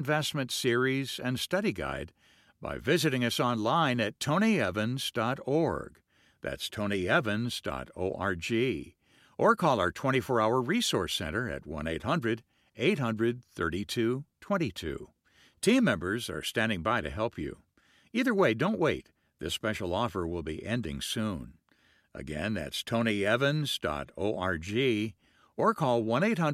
investment series and study guide by visiting us online at tonyevans.org. That's tonyevans.org. Or call our 24-hour resource center at 1-800-800-3222. Team members are standing by to help you. Either way, don't wait. This special offer will be ending soon. Again, that's tonyevans.org or call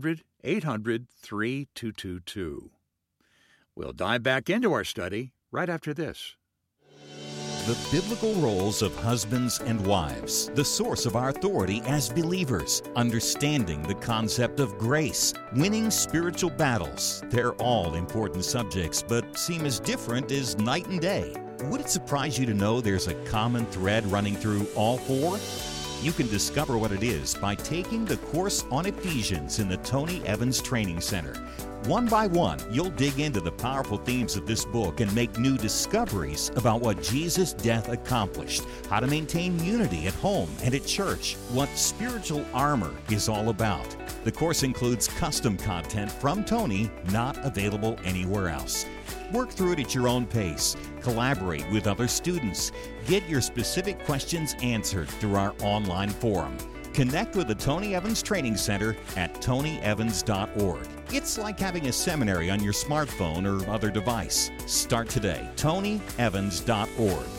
1-800-800-3222. We'll dive back into our study right after this. The biblical roles of husbands and wives, the source of our authority as believers, understanding the concept of grace, winning spiritual battles. They're all important subjects, but seem as different as night and day. Would it surprise you to know there's a common thread running through all four? You can discover what it is by taking the course on Ephesians in the Tony Evans Training Center. One by one, you'll dig into the powerful themes of this book and make new discoveries about what Jesus' death accomplished, how to maintain unity at home and at church, what spiritual armor is all about. The course includes custom content from Tony, not available anywhere else. Work through it at your own pace. Collaborate with other students. Get your specific questions answered through our online forum. Connect with the Tony Evans Training Center at tonyevans.org. It's like having a seminary on your smartphone or other device. Start today. tonyevans.org.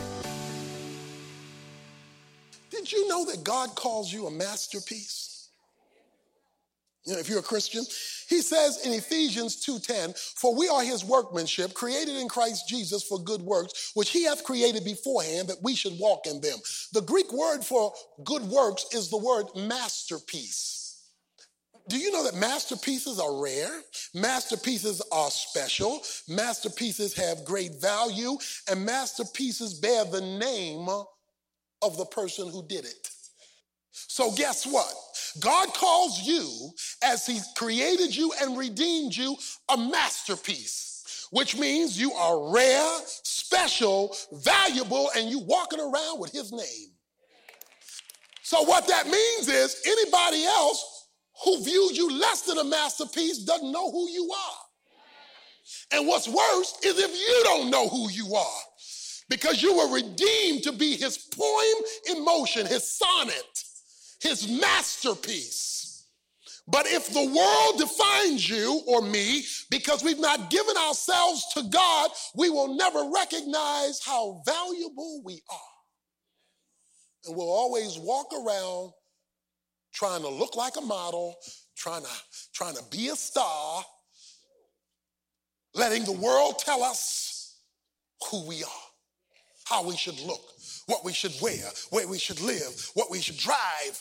Did you know that God calls you a masterpiece? You know, if you're a Christian, he says in Ephesians 2:10, "For we are his workmanship, created in Christ Jesus for good works, which he hath created beforehand that we should walk in them." The Greek word for good works is the word masterpiece. Do you know that masterpieces are rare? Masterpieces are special. Masterpieces have great value, and masterpieces bear the name of the person who did it. So guess what? God calls you, as he created you and redeemed you, a masterpiece, which means you are rare, special, valuable, and you walking around with his name. So what that means is anybody else who views you less than a masterpiece doesn't know who you are. And what's worse is if you don't know who you are, because you were redeemed to be his poem in motion, his sonnet, his masterpiece. But if the world defines you or me because we've not given ourselves to God, we will never recognize how valuable we are. And we'll always walk around trying to look like a model, trying to be a star, letting the world tell us who we are, how we should look, what we should wear, where we should live, what we should drive,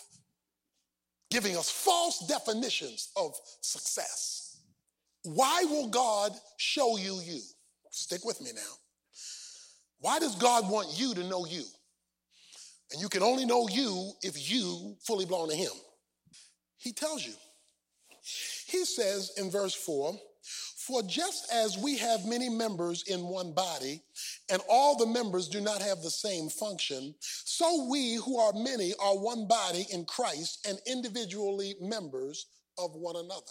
giving us false definitions of success. Why will God show you you? Stick with me now. Why does God want you to know you? And you can only know you if you fully belong to him. He tells you. He says in verse 4, "For just as we have many members in one body, and all the members do not have the same function, so we who are many are one body in Christ and individually members of one another."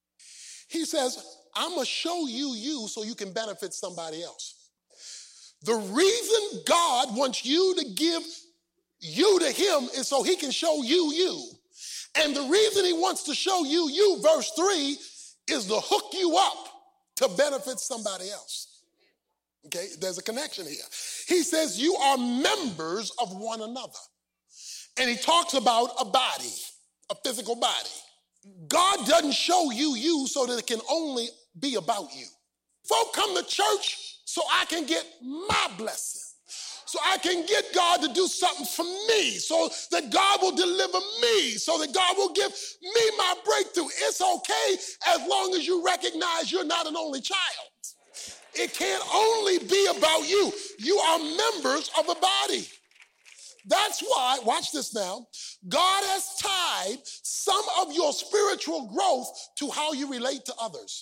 He says, I'm going to show you you so you can benefit somebody else. The reason God wants you to give you to him is so he can show you you. And the reason he wants to show you you, verse 3, is to hook you up to benefit somebody else. Okay, there's a connection here. He says you are members of one another. And he talks about a body, a physical body. God doesn't show you you so that it can only be about you. Folk come to church so I can get my blessing, so I can get God to do something for me, so that God will deliver me, so that God will give me my breakthrough. It's okay as long as you recognize you're not an only child. It can't only be about you. You are members of a body. That's why, watch this now, God has tied some of your spiritual growth to how you relate to others.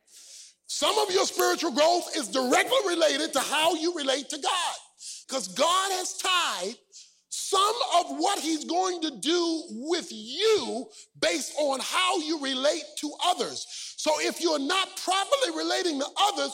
Some of your spiritual growth is directly related to how you relate to God. Because God has tied some of what he's going to do with you based on how you relate to others. So if you're not properly relating to others,